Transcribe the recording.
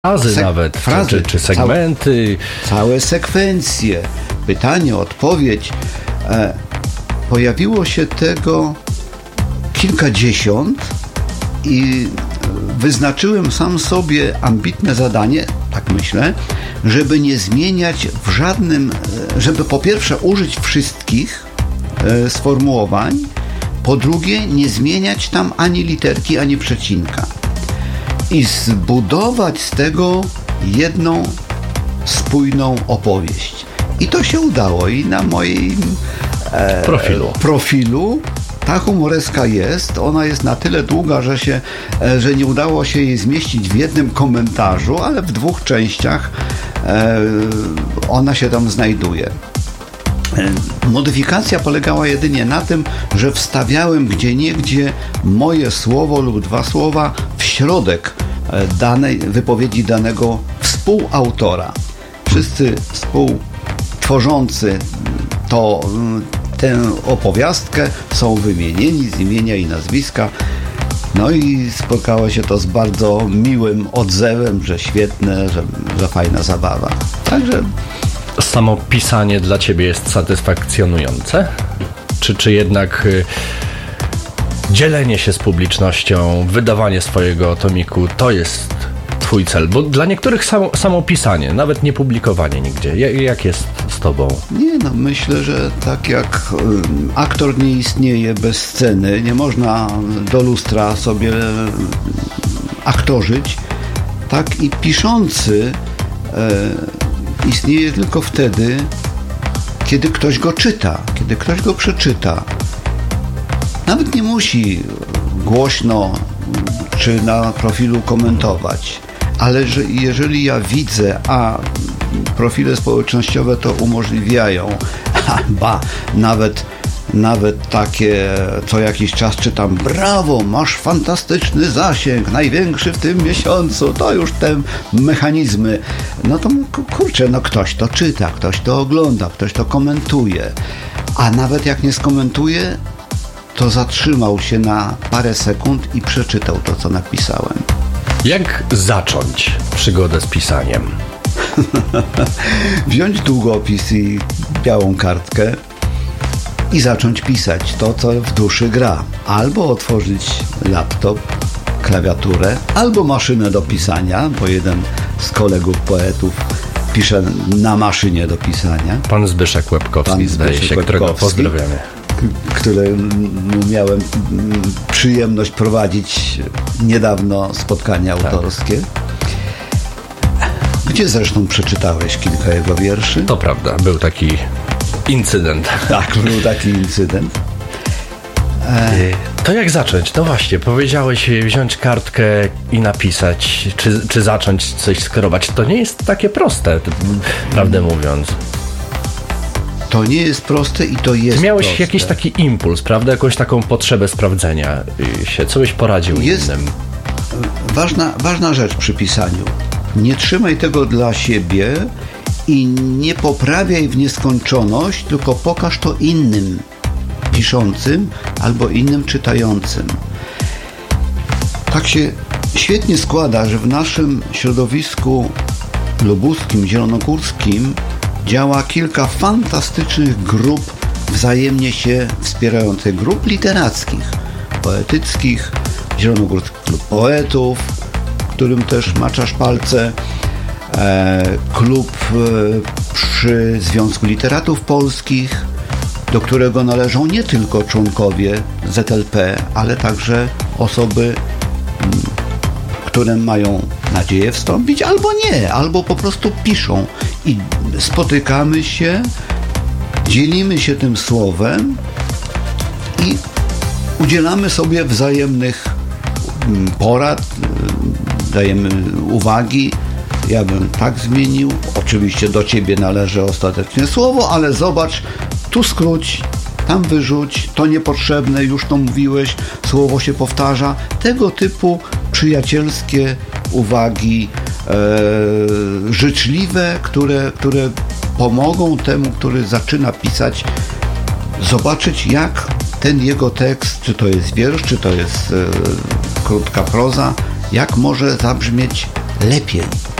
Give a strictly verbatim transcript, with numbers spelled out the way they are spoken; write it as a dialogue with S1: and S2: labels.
S1: Frazy
S2: Sek-
S1: nawet,
S2: frazy,
S1: czy, czy segmenty.
S2: Całe, całe sekwencje, pytanie, odpowiedź. E, pojawiło się tego kilkadziesiąt i wyznaczyłem sam sobie ambitne zadanie, tak myślę, żeby nie zmieniać w żadnym, żeby po pierwsze użyć wszystkich e, sformułowań, po drugie nie zmieniać tam ani literki, ani przecinka. I zbudować z tego jedną spójną opowieść. I to się udało i na moim e,
S1: Profilu.
S2: profilu ta humoreska jest. Ona jest na tyle długa, że, się, e, że nie udało się jej zmieścić w jednym komentarzu, ale w dwóch częściach e, ona się tam znajduje. Modyfikacja polegała jedynie na tym, że wstawiałem gdzieniegdzie moje słowo lub dwa słowa w środek danej wypowiedzi danego współautora. Wszyscy współtworzący to, tę opowiastkę są wymienieni z imienia i nazwiska. No i spotkało się to z bardzo miłym odzewem, że świetne, że, że fajna zabawa. Także
S1: Samo pisanie dla ciebie jest satysfakcjonujące? Czy, czy jednak y, dzielenie się z publicznością, wydawanie swojego tomiku to jest twój cel? Bo dla niektórych samo, samo pisanie, nawet nie publikowanie nigdzie. Jak, jak jest z tobą?
S2: nie, no myślę, że tak jak um, aktor nie istnieje bez sceny, nie można do lustra sobie um, aktorzyć, tak i piszący e, istnieje tylko wtedy, kiedy ktoś go czyta, kiedy ktoś go przeczyta. Nawet nie musi głośno czy na profilu komentować, ale że jeżeli ja widzę, a profile społecznościowe to umożliwiają, a ba, nawet Nawet takie co jakiś czas czytam: brawo, masz fantastyczny zasięg, największy w tym miesiącu, to już te mechanizmy. No to kurczę, no ktoś to czyta, ktoś to ogląda, ktoś to komentuje. A nawet jak nie skomentuje, to zatrzymał się na parę sekund i przeczytał to, co napisałem.
S1: Jak zacząć przygodę z pisaniem?
S2: Wziąć długopis i białą kartkę i zacząć pisać to, co w duszy gra. Albo otworzyć laptop, klawiaturę, albo maszynę do pisania, bo jeden z kolegów poetów pisze na maszynie do pisania.
S1: Pan Zbyszek Łebkowski,
S2: Pan
S1: zdaje
S2: Zbyszek
S1: się, którego
S2: Łebkowski,
S1: pozdrawiamy.
S2: Które miałem przyjemność prowadzić niedawno spotkania
S1: Tak.
S2: autorskie. Gdzie zresztą przeczytałeś kilka jego wierszy.
S1: To prawda, był taki incydent.
S2: Tak, był taki incydent.
S1: To jak zacząć? No właśnie, powiedziałeś wziąć kartkę i napisać, czy, czy zacząć coś skierować. To nie jest takie proste, prawdę mówiąc.
S2: To nie jest proste i to jest
S1: Miałeś
S2: proste.
S1: jakiś taki impuls, prawda? Jakąś taką potrzebę sprawdzenia się. Co byś poradził
S2: Jest
S1: innym?
S2: Ważna, ważna rzecz przy pisaniu. Nie trzymaj tego dla siebie i nie poprawiaj w nieskończoność, tylko pokaż to innym piszącym albo innym czytającym. Tak się świetnie składa, że w naszym środowisku lubuskim, zielonogórskim działa kilka fantastycznych grup wzajemnie się wspierających, grup literackich, poetyckich, Zielonogórski Klub Poetów, którym też maczasz palce, e, klub e, przy Związku Literatów Polskich, do którego należą nie tylko członkowie Z L P, ale także osoby, m, które mają nadzieję wstąpić, albo nie, albo po prostu piszą. I spotykamy się, dzielimy się tym słowem i udzielamy sobie wzajemnych porad, dajemy uwagi. Ja bym tak zmienił. Oczywiście do ciebie należy ostatecznie słowo, ale zobacz, tu skróć, tam wyrzuć, to niepotrzebne, już to mówiłeś, słowo się powtarza. Tego typu przyjacielskie uwagi, e, życzliwe, które, które pomogą temu, który zaczyna pisać, zobaczyć, jak ten jego tekst, czy to jest wiersz, czy to jest e, krótka proza, jak może zabrzmieć lepiej.